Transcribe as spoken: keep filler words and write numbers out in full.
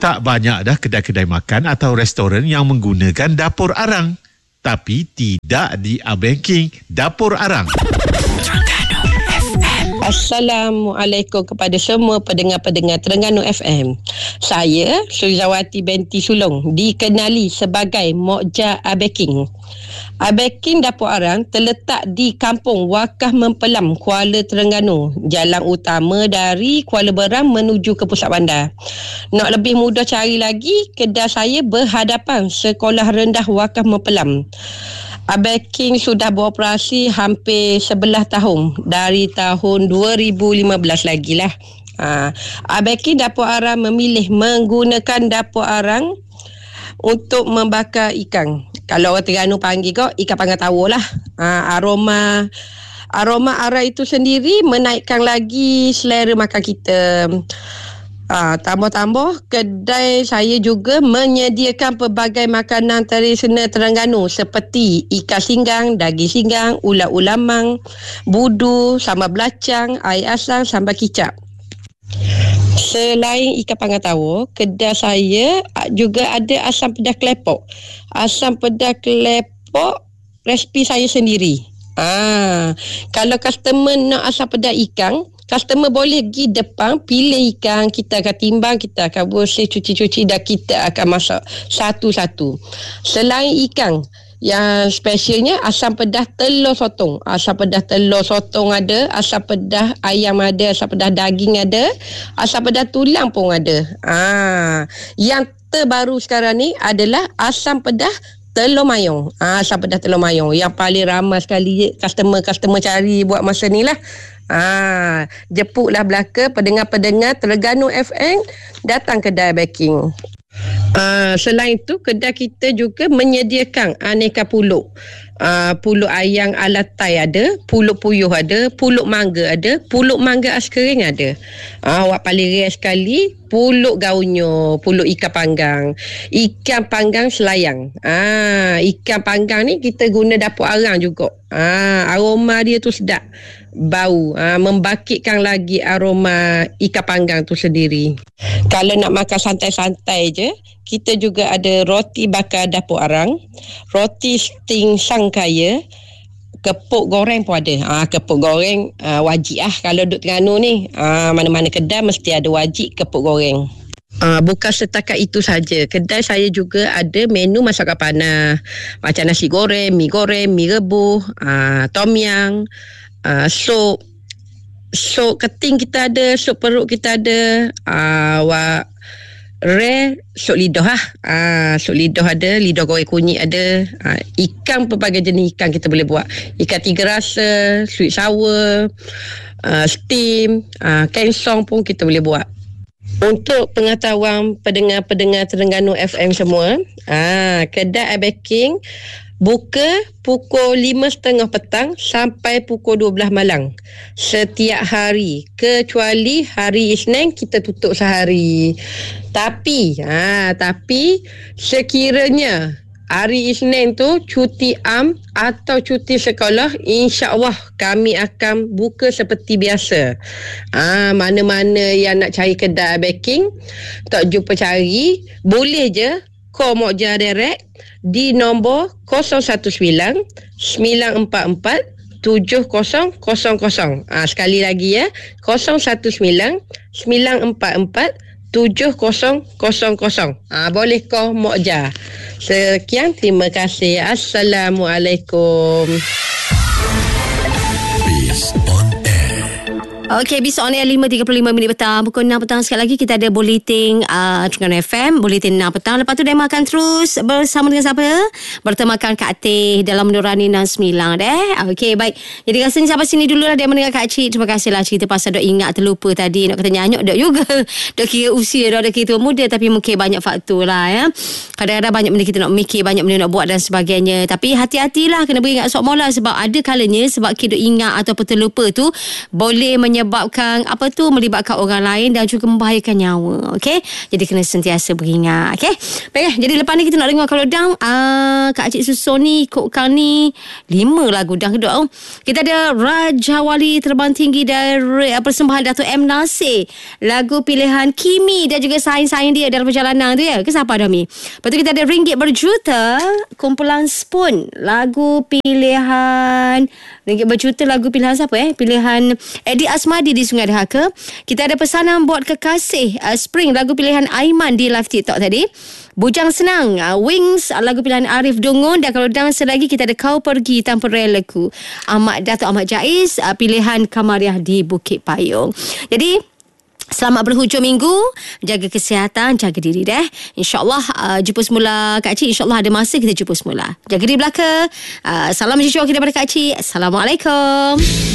Tak banyak dah kedai-kedai makan atau restoran yang menggunakan dapur arang. Tapi tidak di A-Banking Dapur Arang. Assalamualaikum kepada semua pendengar-pendengar Terengganu F M. Saya Surizawati binti Sulong, dikenali sebagai Mokja A-Banking. A-Banking Dapur Arang terletak di Kampung Wakaf Mempelam, Kuala Terengganu. Jalan utama dari Kuala Berang menuju ke pusat bandar. Nak lebih mudah cari lagi, kedai saya berhadapan Sekolah Rendah Wakaf Mempelam. A-Banking sudah beroperasi hampir sebelas tahun. Dari tahun dua ribu lima belas lagi lah. Ha. A-Banking Dapur Arang memilih menggunakan dapur arang untuk membakar ikan. Kalau orang Terengganu panggil kau, ikan panggang tawar lah. Ha, aroma aroma arang itu sendiri menaikkan lagi selera makan kita. Ah, tambah-tambah, kedai saya juga menyediakan pelbagai makanan tradisional Terengganu seperti ikan singgang, daging singgang, ulat-ulamang, budu, sambal belacang, air asam, sambal kicap. Selain ikan panggang tawar, kedai saya juga ada asam pedas kelepok. Asam pedas kelepok resipi saya sendiri. Ah, kalau customer nak asam pedas ikan, customer boleh pergi depan, pilih ikan, kita akan timbang, kita akan bersih, cuci-cuci dan kita akan masak satu-satu. Selain ikan, yang specialnya asam pedas telur sotong. Asam pedas telur sotong ada, asam pedas ayam ada, asam pedas daging ada, asam pedas tulang pun ada. Ah, yang terbaru sekarang ni adalah asam pedas telur mayong. Ah, asam pedas telur mayong yang paling ramai sekali customer-customer cari buat masa ni lah. Ah, jemputlah belaka pendengar-pendengar Terengganu F M datang kedai A-Banking. Ah, selain itu, kedai kita juga menyediakan aneka pulut. Ah, pulut ayam ala Thai ada, pulut puyuh ada, pulut mangga ada, pulut mangga askering ada. Ah, awak paling rare sekali, pulut gaunyo, pulut ikan panggang, ikan panggang selayang. Ah, ikan panggang ni kita guna dapur arang juga. Ah, aroma dia tu sedap. Bau, ha, membangkitkan lagi aroma ikan panggang tu sendiri. Kalau nak makan santai-santai je, kita juga ada roti bakar dapur arang, roti sting sangkaya, kepuk goreng pun ada. Ha, kepuk goreng ha, wajib lah kalau duduk Terengganu ni. Ha, mana-mana kedai mesti ada wajib kepuk goreng. Uh, bukan setakat itu saja. Kedai saya juga ada menu masakan panah. Macam nasi goreng, mi goreng, mi rebus, uh, tom yam, uh, sup. Sup keting kita ada, sup perut kita ada. Uh, wa, rare, sup lidah lah. Uh, sup lidah ada, lidah goreng kunyit ada. Uh, ikan, pelbagai jenis ikan kita boleh buat. Ikan tiga rasa, sweet sour, uh, steam, uh, kensong pun kita boleh buat. Untuk pengetahuan pendengar-pendengar Terengganu F M semua, ah, kedai A-Banking buka pukul lima tiga puluh petang sampai pukul dua belas malam setiap hari, kecuali hari Isnin kita tutup sehari. Tapi ah, tapi sekiranya hari Isnin tu cuti am atau cuti sekolah, insya-Allah kami akan buka seperti biasa. Ah, mana-mana yang nak cari kedai A-Banking, tak jumpa cari, boleh je call Mokja direct di nombor kosong satu sembilan sembilan empat empat tujuh kosong kosong kosong. Ah, sekali lagi ya, kosong satu sembilan sembilan empat empat tujuh kosong kosong kosong. Ah, boleh call Mokja. Sekian, terima kasih. Assalamualaikum. Okey, bis on air lima tiga puluh lima minit petang. Pukul enam petang sekali lagi kita ada bulletin uh, Terengganu F M, bulletin enam petang. Lepas tu dia makan terus bersama dengan siapa? Bertemakan Kak Teh dalam Nurani enam sembilan deh. Okey, baik. Jadi rasanya sampai sini dululah dia mendengar Kak Cik. Terima kasihlah cerita pasal dok ingat terlupa tadi. Nak kata nyanyuk dok juga. Dok kira usia dok, dok kira muda, tapi mungkin banyak faktor lah ya. Kadang-kadang banyak benda kita nak mikir, banyak benda nak buat dan sebagainya. Tapi hati-hatilah, kena beringat sok mola sebab ada kalanya sebab kita dok ingat ataupun terlupa tu boleh menyebabkan menyebabkan apa tu melibatkan orang lain dan juga membahayakan nyawa. Okey, jadi kena sentiasa beringat. Okey, baik. Jadi lepas ni kita nak dengar kalau dang uh, Kak Cik susun ni ikutkan ni lima lagu dang kedua. Oh. Kita ada Raja Wali Terbang Tinggi dari uh, persembahan Dato' M. Nasir, lagu pilihan Kimi dan juga saing-saing dia dalam perjalanan tu ya. Ke siapa dah Mi? Lepas tu kita ada Ringgit Berjuta, kumpulan Spoon, lagu pilihan Ringgit Berjuta, lagu pilihan siapa eh? Pilihan Eddie Asmadi di Sungai Dahaka. Kita ada Pesanan Buat Kekasih, uh, Spring, lagu pilihan Aiman di live TikTok tadi. Bujang Senang, uh, Wings, uh, lagu pilihan Arif Dungun. Dan kalau dansa lagi kita ada Kau Pergi Tanpa Relaku, Ahmad Dato' Ahmad Jaiz, uh, pilihan Kamariah di Bukit Payung. Jadi selamat berhujung minggu. Jaga kesihatan, jaga diri deh. InsyaAllah uh, jumpa semula Kak Cik. InsyaAllah ada masa kita jumpa semula. Jaga diri belaka. uh, Salam sejahtera daripada Kak Cik. Assalamualaikum.